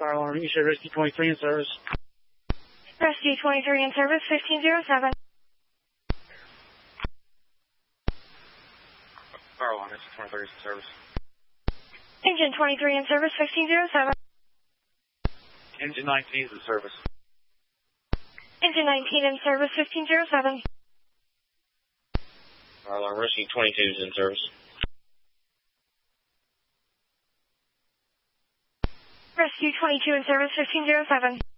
Fire alarm, you said Rescue 23 in service. Rescue 23 in service, 1507. Fire alarm, Rescue 23 is in service. Engine 23 in service, 1507. Engine 19 is in service. Engine 19 in service, 1507. Fire alarm, Rescue 22 is in service. Rescue 22 in service, 1507.